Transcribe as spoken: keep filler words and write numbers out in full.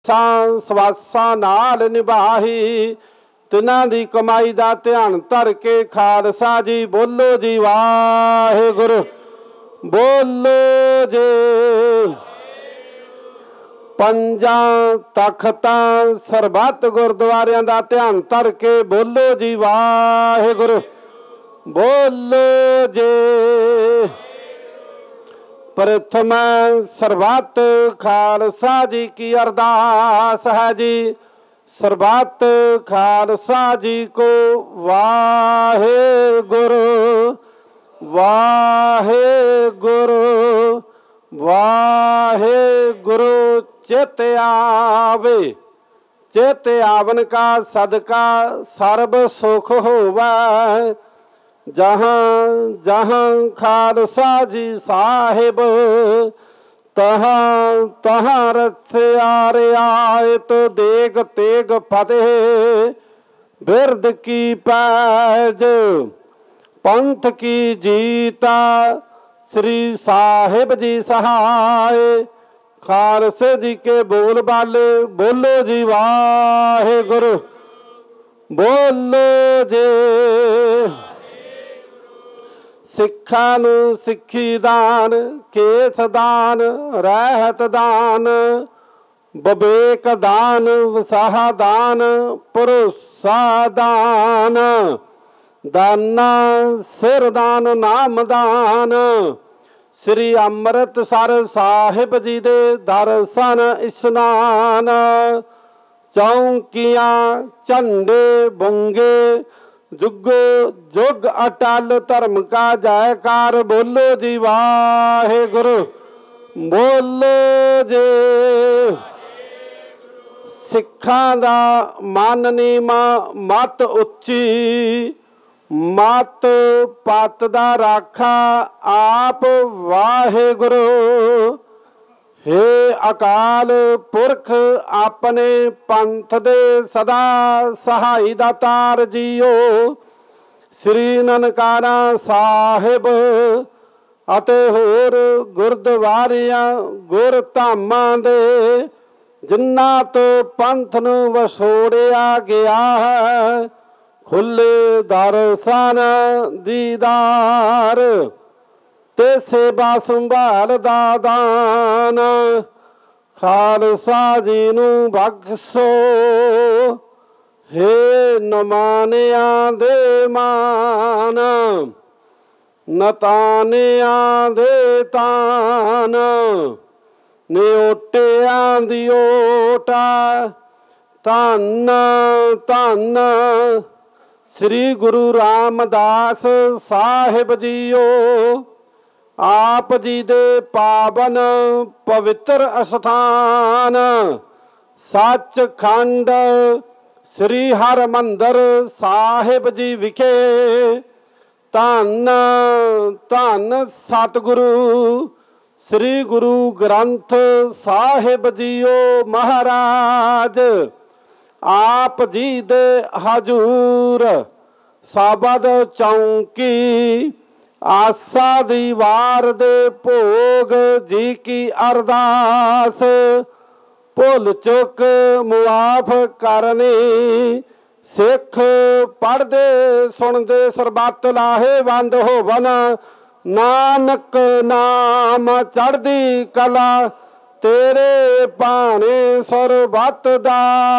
ਸਵਾਸਾਂ ਨਾਲ ਨਿਭਾਹੀ। ਤਿਨਾਂ ਦੀ ਕਮਾਈ ਦਾ ਧਿਆਨ ਧਰ ਕੇ ਖਾਲਸਾ ਜੀ ਬੋਲੋ ਜੀ ਵਾਹਿਗੁਰੂ ਬੋਲੋ ਜੀ। ਪੰਜਾਂ ਤਖਤਾਂ ਸਰਬੱਤ ਗੁਰਦੁਆਰਿਆਂ ਦਾ ਧਿਆਨ ਧਰ ਕੇ ਬੋਲੋ ਜੀ ਵਾਹਿਗੁਰੂ ਬੋਲੋ ਜੀ। प्रथम सरबत खालसा जी की अरदास है जी। सरबत खालसा जी को वाहे गुरु वाहे गुरु वाहे गुरु चित आवे। चित आवन का सदका सर्ब सुख होवा। जहाँ जहाँ खालसा जी साहिब तहाँ तहाँ रथे आरे आए तो देग तेग फतेह बिरद की पैज पंथ की जीता श्री साहिब जी सहाय। खालसे जी के बोल बाले बोलो जी वाहिगुरू बोलो जी। सिखा नूं सिखी दान केस दान रहत दान बबेक दान वसाह दान भरोसा दान दाना सिर दान नाम दान। श्री अमृतसर साहिब जी दे दर्शन इशनान। चौंकियां झंडे बुंगे जुगो जुग अटल धर्म का जयकार बोलो जी वाहिगुरू बोलो जी। सिखां दा मन नीमा मत उच्ची मत पत दा राखा आप वाहिगुरू। हे अकाल पुरख अपने पंथ दे सदा सहाई दातार जीओ। श्री ननकाना साहिब अते होर गुरद्वारियां गुर धामां दे जिन्हां तो पंथ नूं वसोड़िया गया है। खुले दर्शन दीदार ते सेवा संभाल दा दान। खालसा जी नूं बख्शो हे नमानिया दे मान नतानिया दे तान निओटिया दी ओटा धन धन श्री गुरु रामदास साहिब जीओ। आप जी दे पावन पवित्र अस्थान सचखंड श्री हरमंदर साहिब जी विखे धन धन सतगुरु श्री गुरु ग्रंथ साहिब जीओ महाराज। आप जी दे हजूर सबद चौंकी आसा दीवार दे भोग जी की अरदास। भुल चुक मुआफ करनी सिख पढ़दे सुनदे सरबत लाहेवंद होवन। नानक नाम चढ़दी कला तेरे भाने सरबत दा।